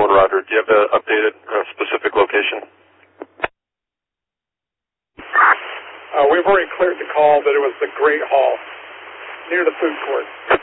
Roger. Do you have an updated specific location? We've already cleared the call that it was the Great Hall, near the food court.